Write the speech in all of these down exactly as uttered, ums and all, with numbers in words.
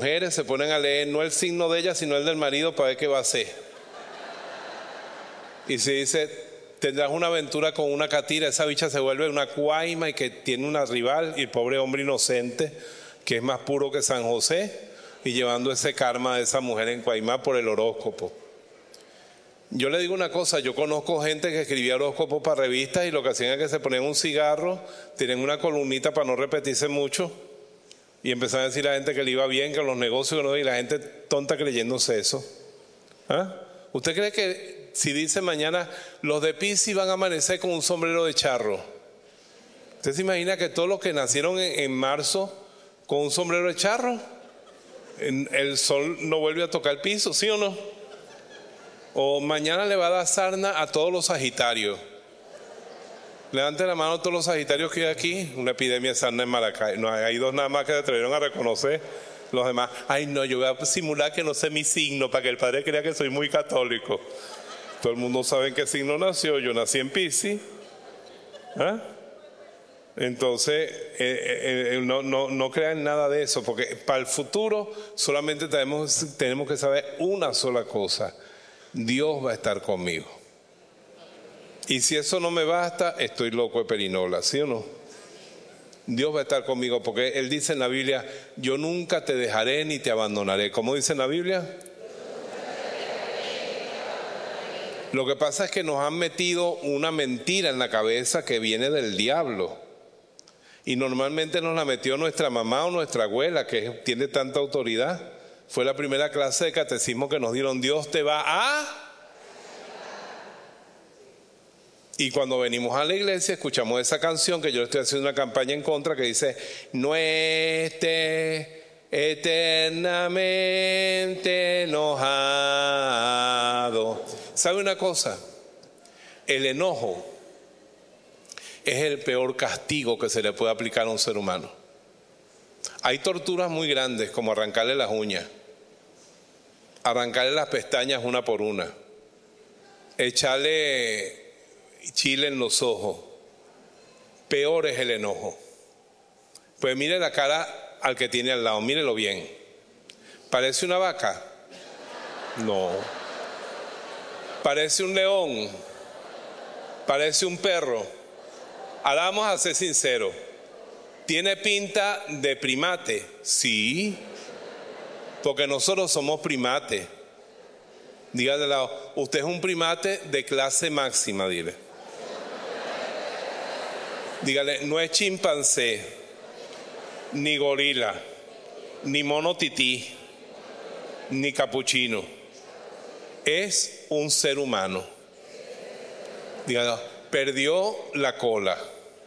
mujeres se ponen a leer no el signo de ella, sino el del marido para ver qué va a hacer. Y se dice, tendrás una aventura con una catira, esa bicha se vuelve una cuaima y que tiene una rival, y el pobre hombre inocente, que es más puro que San José, y llevando ese karma de esa mujer en cuaima por el horóscopo. Yo le digo una cosa, yo conozco gente que escribía horóscopos para revistas y lo que hacían es que se ponían un cigarro, tienen una columnita para no repetirse mucho y empezaban a decir a la gente que le iba bien, que los negocios, y la gente tonta creyéndose eso. ¿Ah? ¿Usted cree que si dice mañana los de Piscis van a amanecer con un sombrero de charro? ¿Usted se imagina que todos los que nacieron en, en marzo con un sombrero de charro, en, el sol no vuelve a tocar el piso, ¿sí o no? O mañana le va a dar sarna a todos los sagitarios. Levanten la mano a todos los sagitarios que hay aquí. Una epidemia de sarna en Maracay. No, hay dos nada más que se atrevieron a reconocer. Los demás, ay no, yo voy a simular que no sé mi signo para que el padre crea que soy muy católico. Todo el mundo sabe en qué signo nació. Yo nací en Piscis. ¿Ah? Entonces, eh, eh, no, no, no crean nada de eso, porque para el futuro solamente tenemos, tenemos que saber una sola cosa. Dios va a estar conmigo. Y si eso no me basta, estoy loco de perinola, ¿sí o no? Dios va a estar conmigo, porque Él dice en la Biblia, yo nunca te dejaré ni te abandonaré. ¿Cómo dice en la Biblia? Lo que pasa es que nos han metido una mentira en la cabeza que viene del diablo. Y normalmente nos la metió nuestra mamá o nuestra abuela, que tiene tanta autoridad. Fue la primera clase de catecismo que nos dieron. Dios te va a... Y cuando venimos a la iglesia escuchamos esa canción que yo le estoy haciendo una campaña en contra, que dice, no esté eternamente enojado. ¿Sabe una cosa? El enojo es el peor castigo que se le puede aplicar a un ser humano. Hay torturas muy grandes, como arrancarle las uñas, arrancarle las pestañas una por una, echarle chile en los ojos. Peor es el enojo. Pues mire la cara al que tiene al lado, mírelo bien. ¿Parece una vaca? No. ¿Parece un león? ¿Parece un perro? Ahora vamos a ser sinceros. ¿Tiene pinta de primate? Sí, porque nosotros somos primates. Dígale al lado, usted es un primate de clase máxima, dile. Dígale, no es chimpancé, ni gorila, ni mono tití, ni capuchino. Es un ser humano. Dígale, perdió la cola.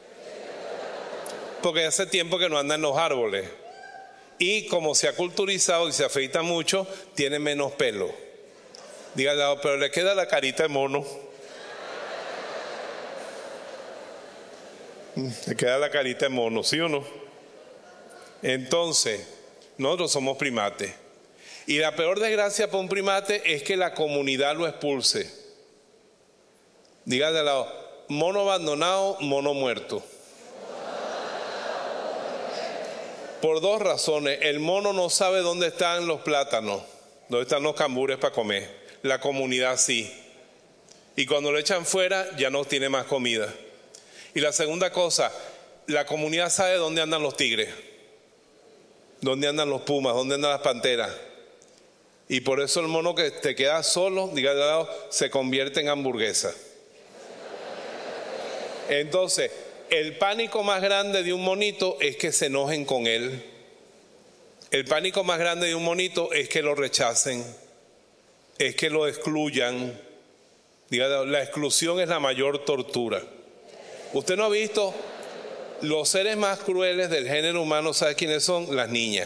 Porque hace tiempo que no anda en los árboles. Y como se ha culturizado y se afeita mucho, tiene menos pelo. Dígale, pero le queda la carita de mono. Le queda la carita de mono, ¿sí o no? Entonces, nosotros somos primates. Y la peor desgracia para un primate es que la comunidad lo expulse. Dígale al lado, mono abandonado, mono muerto. Por dos razones. El mono no sabe dónde están los plátanos, dónde están los cambures para comer. La comunidad sí. Y cuando lo echan fuera, ya no tiene más comida. Y la segunda cosa, la comunidad sabe dónde andan los tigres, dónde andan los pumas, dónde andan las panteras. Y por eso el mono que te queda solo, diga de lado, se convierte en hamburguesa. Entonces, el pánico más grande de un monito es que se enojen con él. El pánico más grande de un monito es que lo rechacen, es que lo excluyan. Diga, la exclusión es la mayor tortura. Usted no ha visto los seres más crueles del género humano, ¿sabe quiénes son? Las niñas.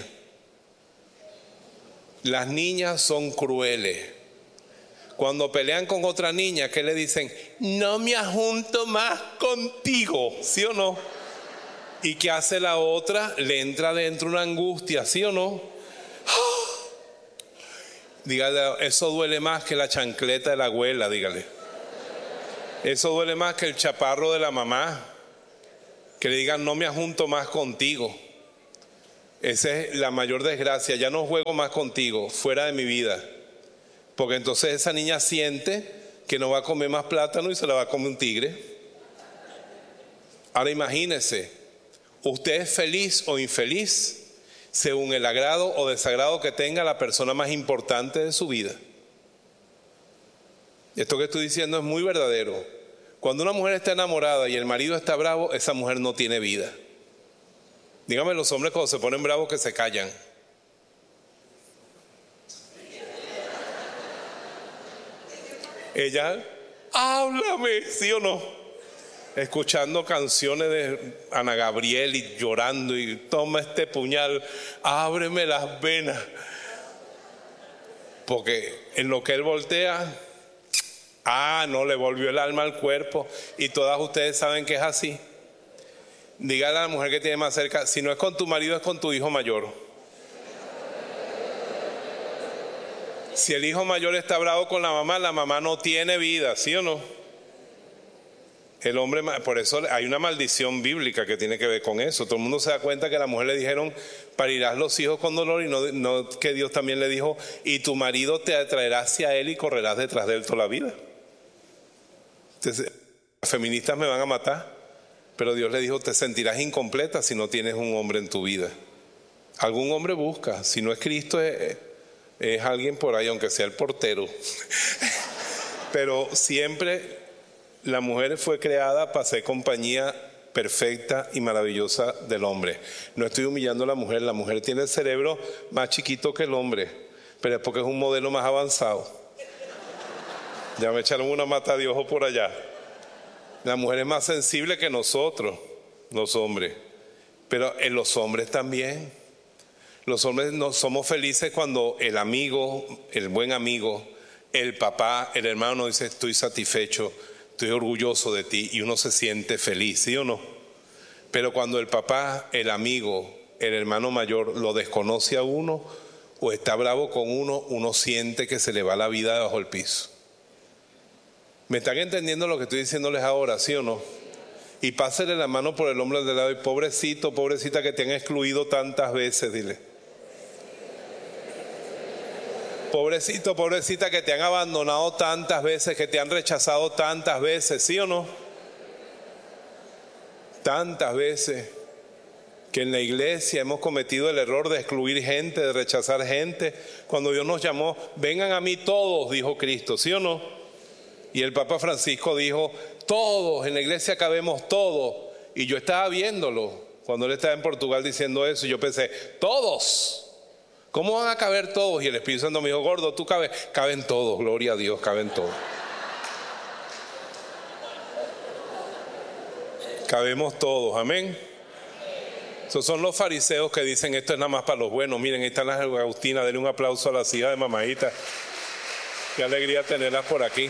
Las niñas son crueles. Cuando pelean con otra niña, ¿qué le dicen? No me ajunto más contigo, ¿sí o no? ¿Y qué hace la otra? Le entra dentro una angustia, ¿sí o no? Dígale, eso duele más que la chancleta de la abuela, dígale. Eso duele más que el chaparro de la mamá. Que le digan, no me ajunto más contigo. Esa es la mayor desgracia. Ya no juego más contigo, fuera de mi vida. Porque entonces esa niña siente que no va a comer más plátano y se la va a comer un tigre. Ahora imagínese, usted es feliz o infeliz según el agrado o desagrado que tenga la persona más importante de su vida. Esto que estoy diciendo es muy verdadero. Cuando una mujer está enamorada y el marido está bravo, esa mujer no tiene vida. Dígame los hombres cuando se ponen bravos que se callan. Ella, háblame, ¿sí o no? Escuchando canciones de Ana Gabriel y llorando y toma este puñal, ábreme las venas. Porque en lo que él voltea, ah, no, le volvió el alma al cuerpo. Y todas ustedes saben que es así. Dígale a la mujer que tiene más cerca, si no es con tu marido, es con tu hijo mayor. Si el hijo mayor está bravo con la mamá, la mamá no tiene vida, ¿sí o no? El hombre, por eso hay una maldición bíblica que tiene que ver con eso. Todo el mundo se da cuenta que a la mujer le dijeron, parirás los hijos con dolor, y no, no que Dios también le dijo, y tu marido te atraerá hacia él y correrás detrás de él toda la vida. Entonces, las feministas me van a matar. Pero Dios le dijo, te sentirás incompleta si no tienes un hombre en tu vida. Algún hombre busca, si no es Cristo es, es alguien por ahí, aunque sea el portero. Pero siempre la mujer fue creada para ser compañía perfecta y maravillosa del hombre. No estoy humillando a la mujer, la mujer tiene el cerebro más chiquito que el hombre, pero es porque es un modelo más avanzado. Ya me echaron una mata de ojo por allá. La mujer es más sensible que nosotros, los hombres. Pero en los hombres también. Los hombres no somos felices cuando el amigo, el buen amigo, el papá, el hermano nos dice, estoy satisfecho, estoy orgulloso de ti, y uno se siente feliz, ¿sí o no? Pero cuando el papá, el amigo, el hermano mayor lo desconoce a uno o está bravo con uno, uno siente que se le va la vida debajo del piso. ¿Me están entendiendo lo que estoy diciéndoles ahora, sí o no? Y pásele la mano por el hombro del lado y pobrecito, pobrecita que te han excluido tantas veces, dile. Pobrecito, pobrecita que te han abandonado tantas veces, que te han rechazado tantas veces, ¿sí o no? Tantas veces que en la iglesia hemos cometido el error de excluir gente, de rechazar gente. Cuando Dios nos llamó, vengan a mí todos, dijo Cristo, ¿sí o no? Y el Papa Francisco dijo, todos, en la iglesia cabemos todos. Y yo estaba viéndolo cuando él estaba en Portugal diciendo eso. Y yo pensé, todos, ¿cómo van a caber todos? Y el Espíritu Santo me dijo, gordo, tú cabes. Caben todos, gloria a Dios, caben todos. Cabemos todos, amén. Esos son los fariseos que dicen, esto es nada más para los buenos. Miren, ahí están las Agustinas, denle un aplauso a las hijas de mamadita. Qué alegría tenerlas por aquí.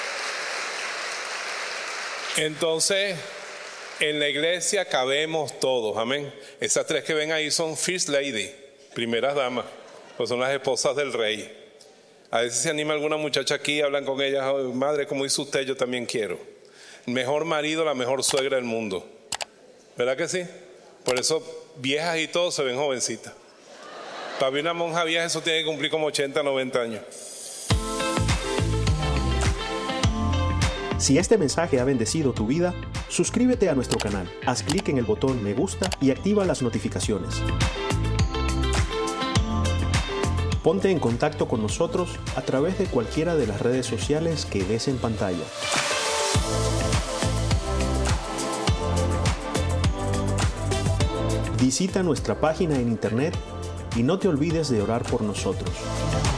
Entonces, en la iglesia cabemos todos, amén. Esas tres que ven ahí son First Lady, primeras damas, pues son las esposas del rey. A veces se anima alguna muchacha aquí, hablan con ellas, oh, madre, como dice usted, yo también quiero. El mejor marido, la mejor suegra del mundo. ¿Verdad que sí? Por eso viejas y todos se ven jovencitas. Para ver una monja vieja eso tiene que cumplir como ochenta, noventa años. Si este mensaje ha bendecido tu vida, suscríbete a nuestro canal, haz clic en el botón me gusta y activa las notificaciones. Ponte en contacto con nosotros a través de cualquiera de las redes sociales que ves en pantalla. Visita nuestra página en internet y no te olvides de orar por nosotros.